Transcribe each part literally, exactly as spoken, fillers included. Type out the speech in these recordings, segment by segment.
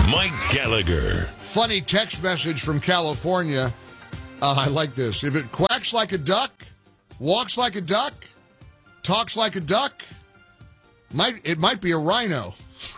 Mike Gallagher. Funny text message from California. Uh, I like this. If it quacks like a duck, walks like a duck, talks like a duck, might it might be a rhino.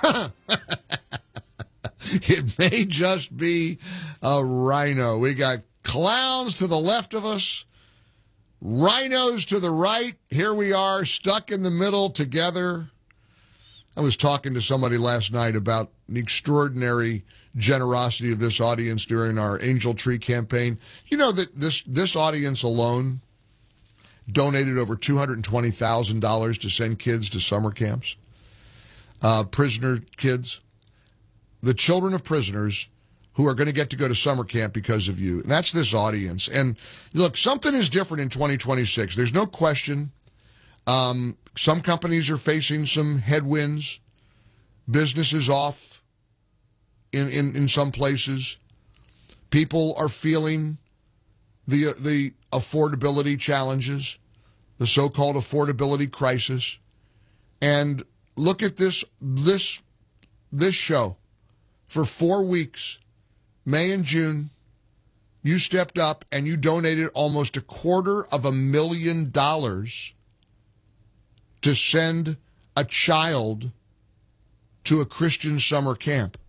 It may just be a rhino. We got clowns to the left of us, rhinos to the right. Here we are, stuck in the middle together. I was talking to somebody last night about the extraordinary generosity of this audience during our Angel Tree campaign. You know that this this audience alone donated over two hundred twenty thousand dollars to send kids to summer camps, uh, prisoner kids, the children of prisoners who are going to get to go to summer camp because of you. And that's this audience. And look, something is different in twenty twenty-six. There's no question. Um, some companies are facing some headwinds. Business is off in, in, in some places. People are feeling the the affordability challenges, the so-called affordability crisis. And look at this this this show. For four weeks, May and June, you stepped up and you donated almost a quarter of a million dollars to send a child to a Christian summer camp.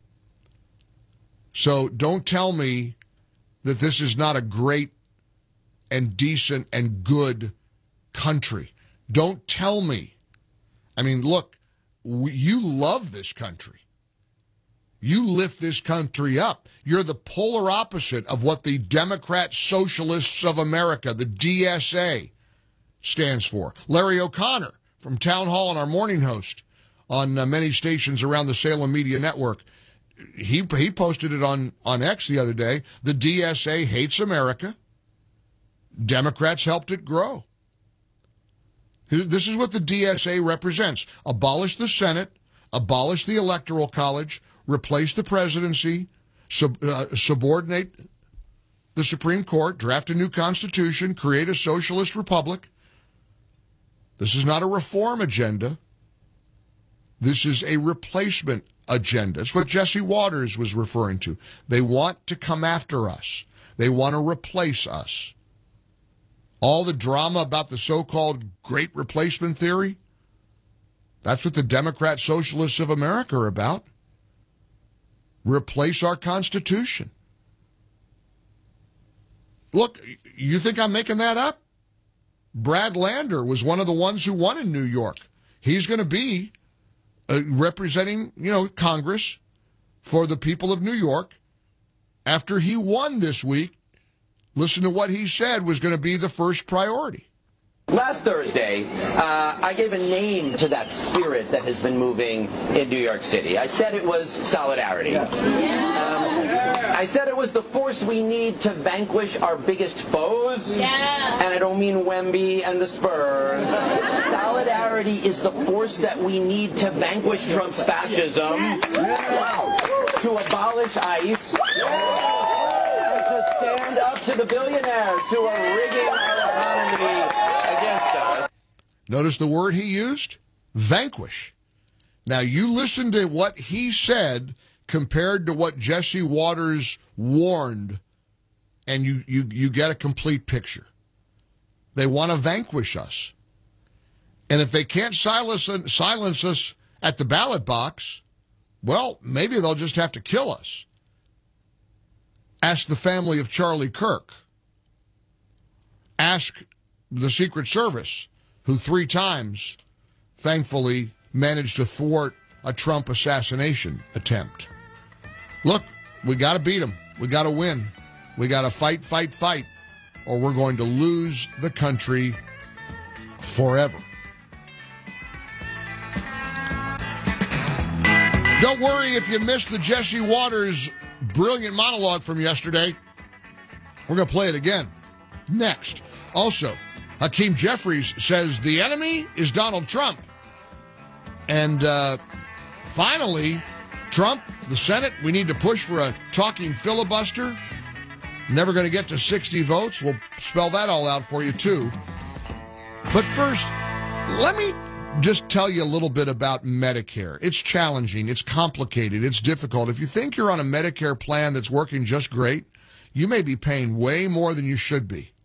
So don't tell me that this is not a great and decent and good country. Don't tell me. I mean, look, we, you love this country. You lift this country up. You're the polar opposite of what the Democrat Socialists of America, the D S A, stands for. Larry O'Connor from Town Hall and our morning host on uh, many stations around the Salem Media Network, he he posted it on, on X the other day. The D S A hates America. Democrats helped it grow. This is what the D S A represents. Abolish the Senate, abolish the Electoral College, replace the presidency, sub, uh, subordinate the Supreme Court, draft a new constitution, create a socialist republic. This is not a reform agenda. This is a replacement agenda. It's what Jesse Waters was referring to. They want to come after us. They want to replace us. All the drama about the so-called Great Replacement Theory, that's what the Democrat Socialists of America are about. Replace our Constitution. Look, you think I'm making that up? Brad Lander was one of the ones who won in New York. He's going to be uh, representing, you know, Congress for the people of New York. After he won this week, listen to what he said was going to be the first priority. Last Thursday, uh, I gave a name to that spirit that has been moving in New York City. I said it was solidarity. Um, I said it was the force we need to vanquish our biggest foes. Yeah. And I don't mean Wemby and the Spurs. Solidarity is the force that we need to vanquish Trump's fascism, yeah. to abolish ICE, yeah. and to stand up to the billionaires who are rigging our economy against us. Notice the word he used? Vanquish. Now, you listen to what he said compared to what Jesse Waters warned, and you, you, you get a complete picture. They want to vanquish us. And if they can't silence, silence us at the ballot box, well, maybe they'll just have to kill us. Ask the family of Charlie Kirk. Ask the Secret Service, who three times, thankfully, managed to thwart a Trump assassination attempt. Look, we got to beat them. We got to win. We got to fight, fight, fight, or we're going to lose the country forever. Don't worry if you missed the Jesse Waters brilliant monologue from yesterday. We're going to play it again next. Also, Hakeem Jeffries says the enemy is Donald Trump. And uh, finally, Trump, the Senate, we need to push for a talking filibuster. Never going to get to sixty votes. We'll spell that all out for you, too. But first, let me just tell you a little bit about Medicare. It's challenging. It's complicated. It's difficult. If you think you're on a Medicare plan that's working just great, you may be paying way more than you should be.